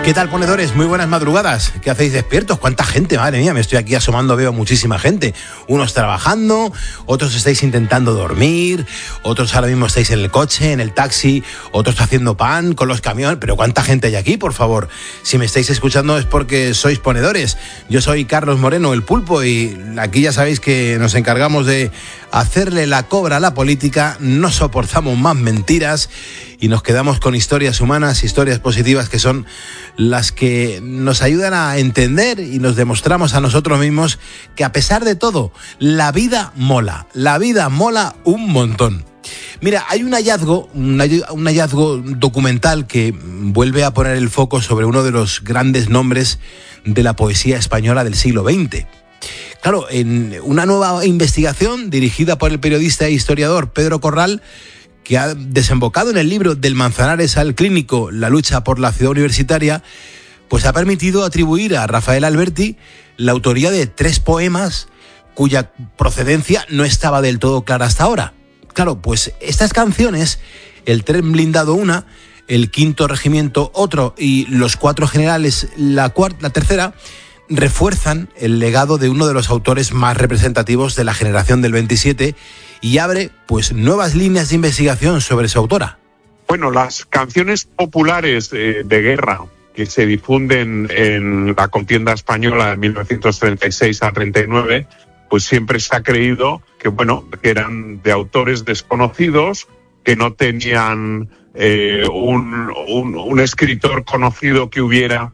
¿Qué tal, ponedores? Muy buenas madrugadas. ¿Qué hacéis despiertos? ¿Cuánta gente? Madre mía, me estoy aquí asomando, veo muchísima gente. Unos trabajando, otros estáis intentando dormir, otros ahora mismo estáis en el coche, en el taxi, otros haciendo pan con los camiones. Pero ¿cuánta gente hay aquí, por favor? Si me estáis escuchando es porque sois ponedores. Yo soy Carlos Moreno, el Pulpo, y aquí ya sabéis que nos encargamos de hacerle la cobra a la política, no soportamos más mentiras y nos quedamos con historias humanas, historias positivas que son las que nos ayudan a entender y nos demostramos a nosotros mismos que a pesar de todo, la vida mola un montón. Mira, hay un hallazgo documental que vuelve a poner el foco sobre uno de los grandes nombres de la poesía española del siglo XX. Claro, en una nueva investigación dirigida por el periodista e historiador Pedro Corral, que ha desembocado en el libro Del Manzanares al Clínico, la lucha por la ciudad universitaria, pues ha permitido atribuir a Rafael Alberti la autoría de 3 poemas cuya procedencia no estaba del todo clara hasta ahora. Claro, pues estas canciones, el Tren Blindado una, el Quinto Regimiento otro y los 4 generales la tercera, refuerzan el legado de uno de los autores más representativos de la generación del 27 y abre pues nuevas líneas de investigación sobre su autora. Bueno, las canciones populares de guerra que se difunden en la contienda española de 1936 a 39, pues siempre se ha creído que eran de autores desconocidos, que no tenían un escritor conocido que hubiera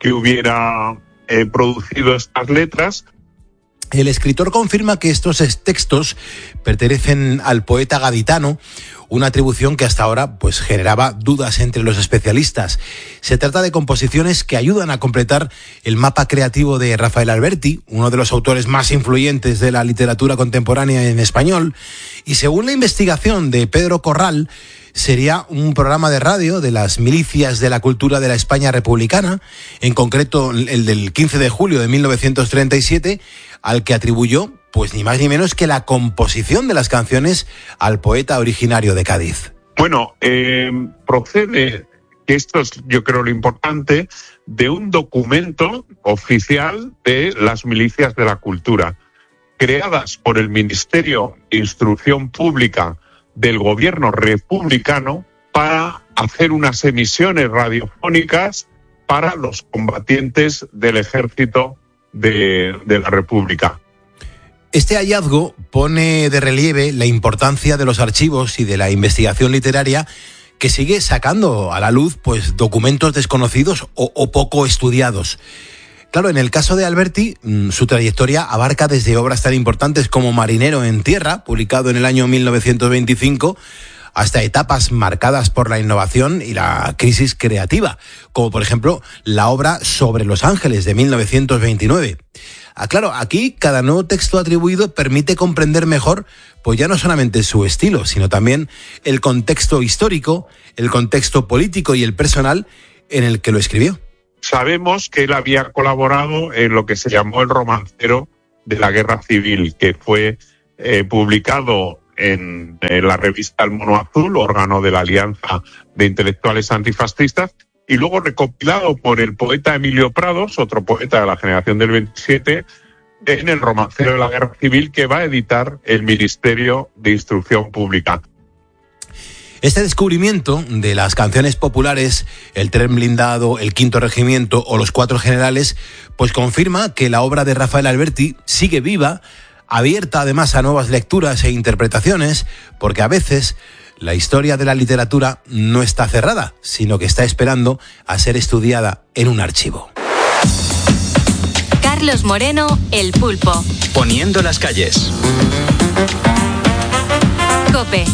producido estas letras. El escritor confirma que estos textos pertenecen al poeta gaditano, una atribución que hasta ahora pues generaba dudas entre los especialistas. Se trata de composiciones que ayudan a completar el mapa creativo de Rafael Alberti, uno de los autores más influyentes de la literatura contemporánea en español, y según la investigación de Pedro Corral, sería un programa de radio de las milicias de la cultura de la España republicana, en concreto el del 15 de julio de 1937, al que atribuyó pues ni más ni menos que la composición de las canciones al poeta originario de Cádiz. Procede, que esto es yo creo lo importante, de un documento oficial de las milicias de la cultura, creadas por el Ministerio de Instrucción Pública del gobierno republicano para hacer unas emisiones radiofónicas para los combatientes del ejército de la República. Este hallazgo pone de relieve la importancia de los archivos y de la investigación literaria, que sigue sacando a la luz pues documentos desconocidos o poco estudiados. Claro, en el caso de Alberti, su trayectoria abarca desde obras tan importantes como Marinero en tierra, publicado en el año 1925, hasta etapas marcadas por la innovación y la crisis creativa, como por ejemplo la obra Sobre los Ángeles de 1929. Claro, aquí cada nuevo texto atribuido permite comprender mejor pues ya no solamente su estilo, sino también el contexto histórico, el contexto político y el personal en el que lo escribió. Sabemos que él había colaborado en lo que se llamó el romancero de la Guerra Civil, que fue publicado en la revista El Mono Azul, órgano de la Alianza de Intelectuales Antifascistas, y luego recopilado por el poeta Emilio Prados, otro poeta de la generación del 27, en el romancero de la Guerra Civil, que va a editar el Ministerio de Instrucción Pública. Este descubrimiento de las canciones populares, el Tren Blindado, el Quinto Regimiento o los 4 generales, pues confirma que la obra de Rafael Alberti sigue viva, abierta además a nuevas lecturas e interpretaciones, porque a veces la historia de la literatura no está cerrada, sino que está esperando a ser estudiada en un archivo. Carlos Moreno, el Pulpo. Poniendo las calles. COPE.